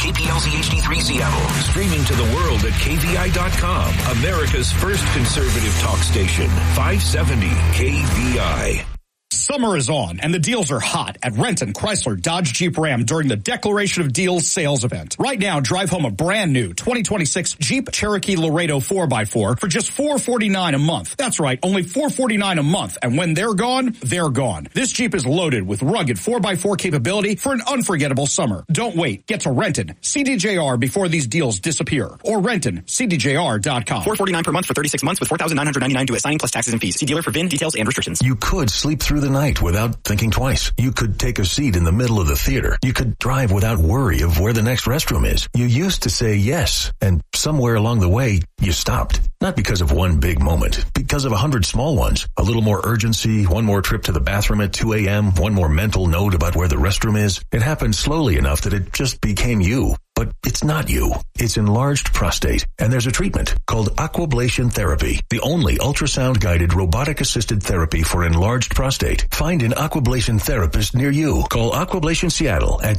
KPLZ HD3 Seattle. Streaming to the world at KVI.com. America's first conservative talk station. 570 KVI. Summer is on, and the deals are hot at Renton, Chrysler, Dodge, Jeep, Ram during the Declaration of Deals sales event. Right now, drive home a brand new 2026 Jeep Cherokee Laredo 4x4 for just $449 a month. That's right, only $449 a month. And when they're gone, they're gone. This Jeep is loaded with rugged 4x4 capability for an unforgettable summer. Don't wait. Get to Renton, CDJR before these deals disappear. Or RentonCDJR.com. $449 per month for 36 months with $4,999 due at signing plus taxes and fees. See dealer for VIN details and restrictions. You could sleep through the night without thinking twice. You could take a seat in the middle of the theater. You could drive without worry of where the next restroom is. You used to say yes, and somewhere along the way, you stopped. Not because of one big moment, because of 100 small ones. A little more urgency, one more trip to the bathroom at 2 a.m., one more mental note about where the restroom is. It happened slowly enough that it just became you. But it's not you. It's enlarged prostate, and there's a treatment called aquablation therapy, the only ultrasound-guided robotic-assisted therapy for enlarged prostate. Find an aquablation therapist near you. Call Aquablation Seattle at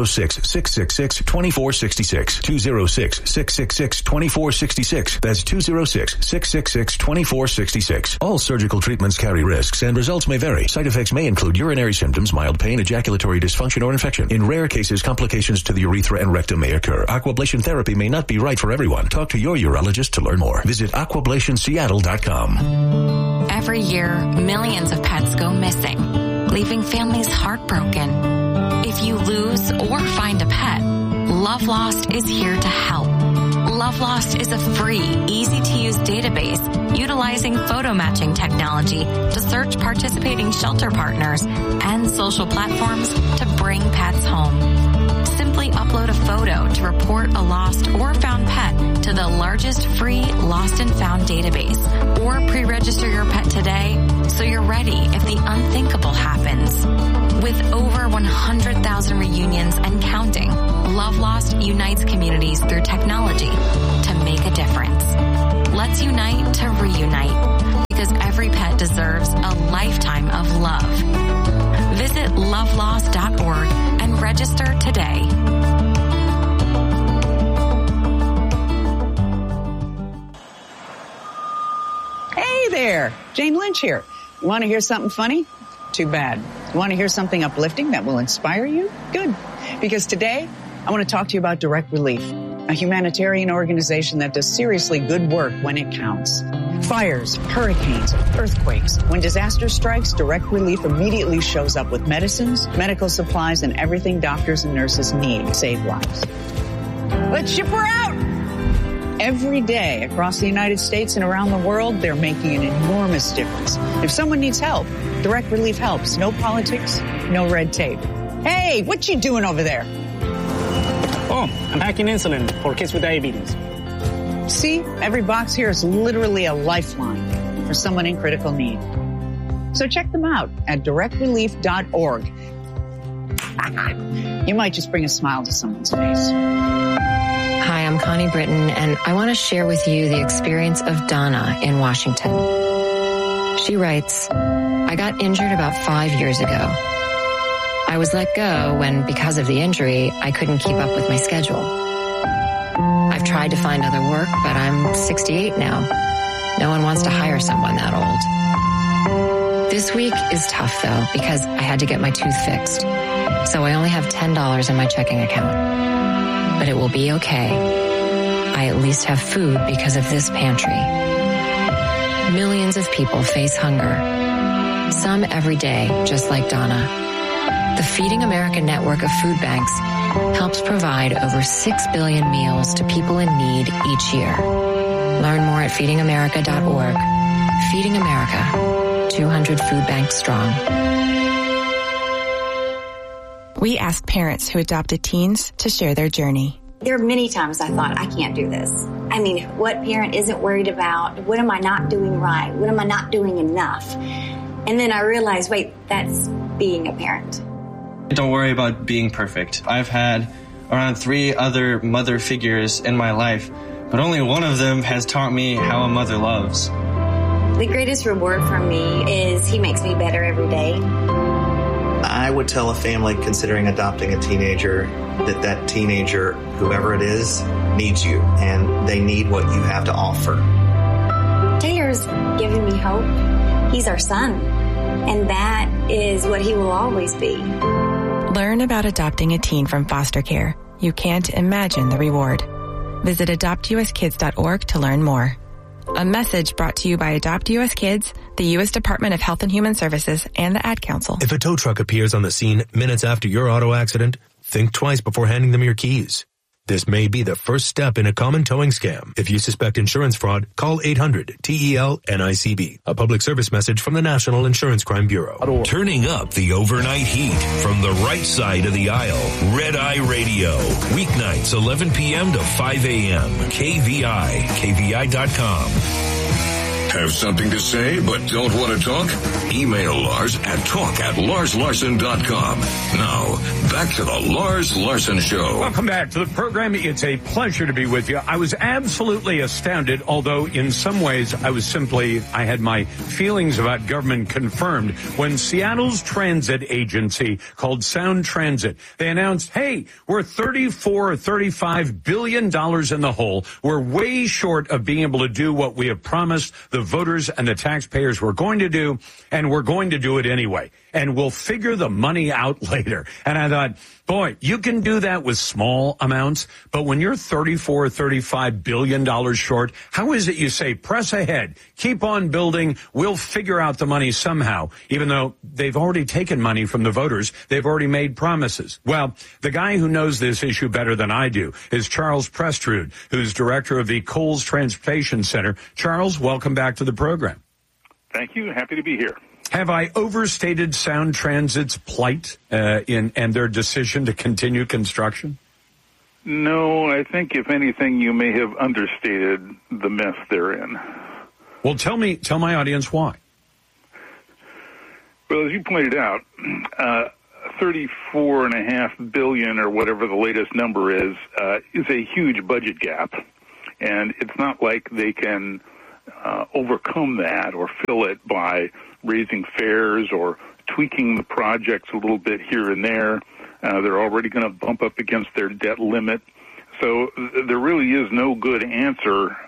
206-666-2466. 206-666-2466. That's 206-666-2466. All surgical treatments carry risks, and results may vary. Side effects may include urinary symptoms, mild pain, ejaculatory dysfunction, or infection. In rare cases, complications to the urethra and rectum may occur. Aquablation therapy may not be right for everyone. Talk to your urologist to learn more. Visit aquablationseattle.com. Every year, millions of pets go missing, leaving families heartbroken. If you lose or find a pet, Love Lost is here to help. Love Lost is a free, easy-to-use database utilizing photo matching technology to search participating shelter partners and social platforms to bring pets home. Simply upload a photo to report a lost or found pet to the largest free lost and found database, or pre-register your pet today so you're ready if the unthinkable happens. With over 100,000 reunions and counting, Love Lost unites communities through technology to make a difference. Let's unite to reunite, because every pet deserves a lifetime of love. Visit lovelost.org and register today. Hey there, Jane Lynch here. You want to hear something funny? Too bad. You want to hear something uplifting that will inspire you? Good. Because today, I want to talk to you about Direct Relief, a humanitarian organization that does seriously good work when it counts. Fires, hurricanes, earthquakes. When disaster strikes, Direct Relief immediately shows up with medicines, medical supplies, and everything doctors and nurses need to save lives. Let's ship her out! Every day across the United States and around the world, they're making an enormous difference. If someone needs help, Direct Relief helps. No politics, no red tape. Hey, what you doing over there? Oh, I'm packing insulin for kids with diabetes. See, every box here is literally a lifeline for someone in critical need. So check them out at directrelief.org. You might just bring a smile to someone's face. Hi, I'm Connie Britton, and I want to share with you the experience of Donna in Washington. She writes, I got injured about 5 years ago. I was let go when, because of the injury, I couldn't keep up with my schedule. I've tried to find other work, but I'm 68 now. No one wants to hire someone that old. This week is tough, though, because I had to get my tooth fixed. So I only have $10 in my checking account. But it will be okay. I at least have food because of this pantry. Millions of people face hunger. Some every day, just like Donna. The Feeding America network of food banks helps provide over 6 billion meals to people in need each year. Learn more at feedingamerica.org. Feeding America, 200 food banks strong. We asked parents who adopted teens to share their journey. There are many times I thought, I can't do this. I mean, what parent isn't worried about? What am I not doing right? What am I not doing enough? And then I realized, wait, that's being a parent. Don't worry about being perfect. I've had around 3 other mother figures in my life, but only one of them has taught me how a mother loves. The greatest reward for me is he makes me better every day. I I would tell a family considering adopting a teenager that teenager, whoever it is, needs you, and they need what you have to offer. Taylor's giving me hope. He's our son, and that is what he will always be. Learn about adopting a teen from foster care. You can't imagine the reward. Visit adoptuskids.org to learn more. A message brought to you by Adopt US Kids, the U.S. Department of Health and Human Services, and the Ad Council. If a tow truck appears on the scene minutes after your auto accident, think twice before handing them your keys. This may be the first step in a common towing scam. If you suspect insurance fraud, call 800-TEL-NICB. A public service message from the National Insurance Crime Bureau. Turning up the overnight heat from the right side of the aisle. Red Eye Radio. Weeknights 11 p.m. to 5 a.m. KVI. KVI.com. Have something to say but don't want to talk? Email Lars at talk@LarsLarson.com. Now, back to the Lars Larson Show. Welcome back to the program. It's a pleasure to be with you. I was absolutely astounded, although in some ways I had my feelings about government confirmed when Seattle's transit agency called Sound Transit, they announced, hey, we're $34 or $35 billion in the hole. We're way short of being able to do what we have promised the voters and the taxpayers were going to do, and we're going to do it anyway. And we'll figure the money out later. And I thought, boy, you can do that with small amounts, but when you're $34 or $35 billion short, how is it you say, press ahead, keep on building, we'll figure out the money somehow, even though they've already taken money from the voters, they've already made promises. Well, the guy who knows this issue better than I do is Charles Prestrud, who's director of the Coles Transportation Center. Charles, welcome back to the program. Thank you. Happy to be here. Have I overstated Sound Transit's plight and their decision to continue construction? No, I think if anything, you may have understated the mess they're in. Well, tell my audience why. Well, as you pointed out, $34.5 billion or whatever the latest number is a huge budget gap, and it's not like they can overcome that or fill it by raising fares or tweaking the projects a little bit here and there. They're already going to bump up against their debt limit. So there really is no good answer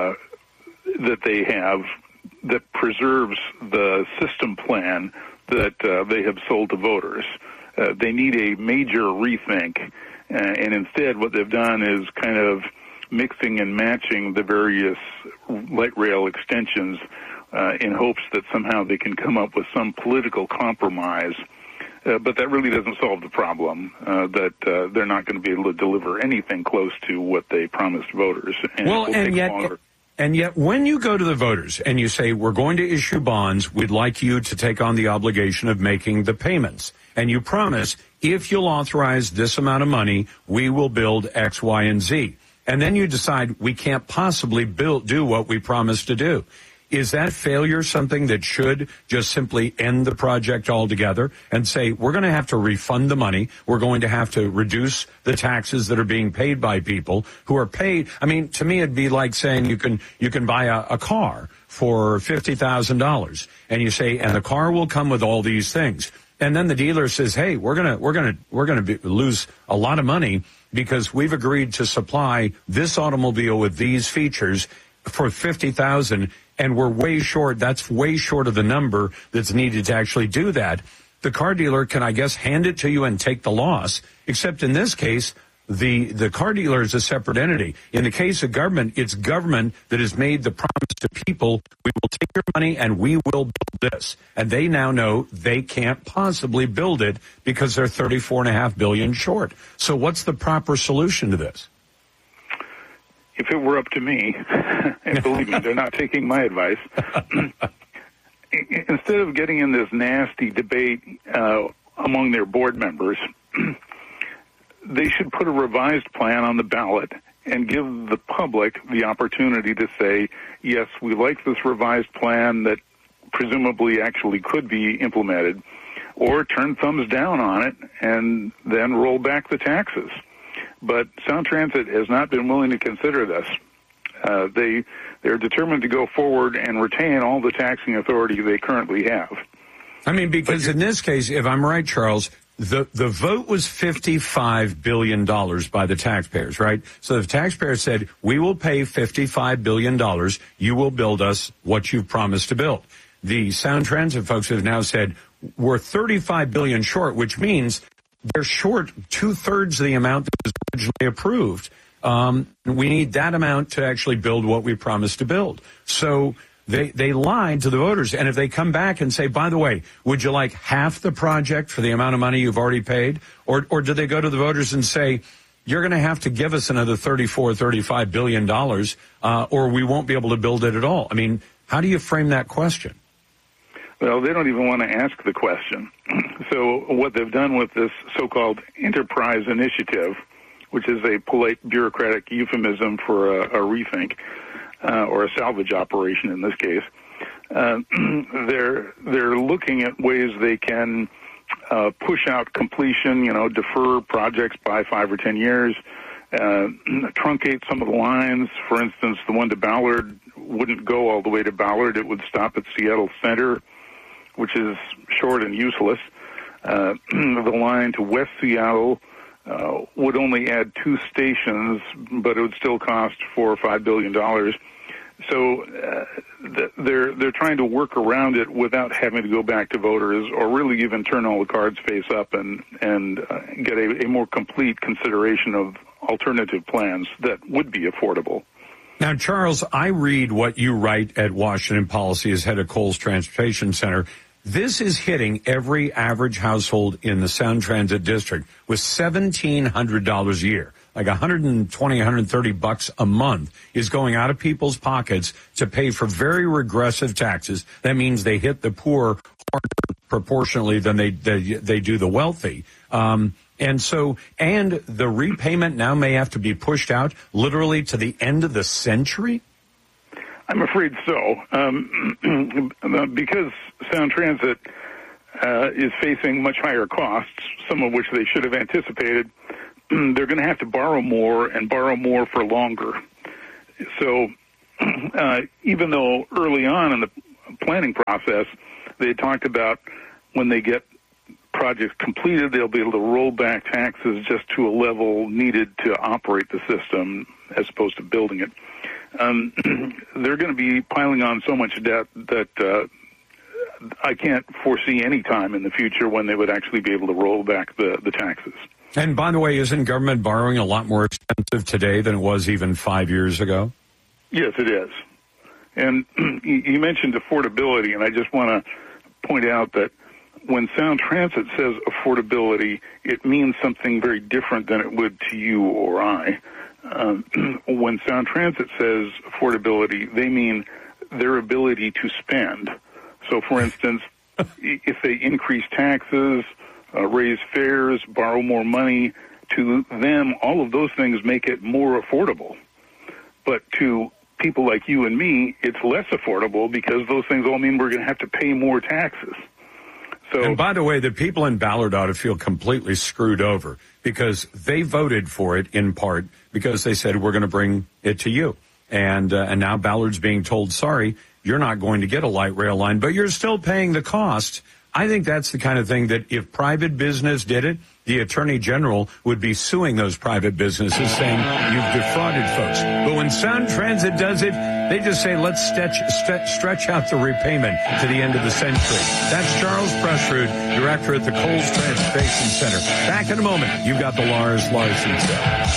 that they have that preserves the system plan that they have sold to voters. They need a major rethink, and instead what they've done is kind of mixing and matching the various light rail extensions in hopes that somehow they can come up with some political compromise. But that really doesn't solve the problem, that they're not going to be able to deliver anything close to what they promised voters. And well, it will take longer. And yet when you go to the voters and you say, we're going to issue bonds, we'd like you to take on the obligation of making the payments. And you promise, if you'll authorize this amount of money, we will build X, Y, and Z. And then you decide we can't possibly do what we promised to do. Is that failure something that should just simply end the project altogether and say, we're going to have to refund the money, we're going to have to reduce the taxes that are being paid by people who are paid? I mean, to me, it'd be like saying you can buy a car for $50,000 and you say, and the car will come with all these things. And then the dealer says, hey, we're going to lose a lot of money because we've agreed to supply this automobile with these features for $50,000, and we're way short. That's way short of the number that's needed to actually do that. The car dealer can, I guess, hand it to you and take the loss, except in this case, the car dealer is a separate entity. In the case of government, it's government that has made the promise to people, we will take your money and we will build this. And they now know they can't possibly build it because they're $34.5 billion short. So what's the proper solution to this? If it were up to me, and believe me, they're not taking my advice, instead of getting in this nasty debate among their board members, they should put a revised plan on the ballot and give the public the opportunity to say, yes, we like this revised plan that presumably actually could be implemented, or turn thumbs down on it and then roll back the taxes. But Sound Transit has not been willing to consider this. They're determined to go forward and retain all the taxing authority they currently have. I mean, because in this case, if I'm right, Charles, the vote was $55 billion by the taxpayers, right? So the taxpayers said, we will pay $55 billion. You will build us what you've promised to build. The Sound Transit folks have now said, we're $35 billion short, which means they're short 2/3 of the amount that was originally approved. We need that amount to actually build what we promised to build. So they lied to the voters. And if they come back and say, by the way, would you like half the project for the amount of money you've already paid? Or do they go to the voters and say, you're going to have to give us another $35 billion, or we won't be able to build it at all? I mean, how do you frame that question? Well, they don't even want to ask the question. So what they've done with this so-called enterprise initiative, which is a polite bureaucratic euphemism for a rethink, or a salvage operation in this case, they're looking at ways they can push out completion, defer projects by 5 or 10 years, truncate some of the lines. For instance, the one to Ballard wouldn't go all the way to Ballard. It would stop at Seattle Center, which is short and useless. The line to West Seattle would only add 2 stations, but it would still cost $4 or $5 billion. So they're trying to work around it without having to go back to voters, or really even turn all the cards face up and get a more complete consideration of alternative plans that would be affordable. Now, Charles, I read what you write at Washington Policy as head of Kohl's Transportation Center. This is hitting every average household in the Sound Transit District with $1,700 a year. Like $120, $130 a month is going out of people's pockets to pay for very regressive taxes. That means they hit the poor harder proportionally than they do the wealthy. And the repayment now may have to be pushed out literally to the end of the century? I'm afraid so. Because Sound Transit is facing much higher costs, some of which they should have anticipated, they're going to have to borrow more and borrow more for longer. So even though early on in the planning process, they talked about when they get projects completed, they'll be able to roll back taxes just to a level needed to operate the system as opposed to building it. They're going to be piling on so much debt that I can't foresee any time in the future when they would actually be able to roll back the taxes. And by the way, isn't government borrowing a lot more expensive today than it was even 5 years ago? Yes, it is. And you mentioned affordability, and I just want to point out that when Sound Transit says affordability, it means something very different than it would to you or I. When Sound Transit says affordability, they mean their ability to spend. So, for instance, if they increase taxes, raise fares, borrow more money, to them, all of those things make it more affordable. But to people like you and me, it's less affordable because those things all mean we're going to have to pay more taxes. So, and by the way, the people in Ballard ought to feel completely screwed over because they voted for it in part because they said we're going to bring it to you. And now Ballard's being told, sorry, you're not going to get a light rail line, but you're still paying the cost. I think that's the kind of thing that if private business did it, the Attorney General would be suing those private businesses saying you've defrauded folks. But when Sound Transit does it, they just say, let's stretch out the repayment to the end of the century. That's Charles Pressrud, director at the Kohl's Transportation Center. Back in a moment. You've got the Lars Larson Show.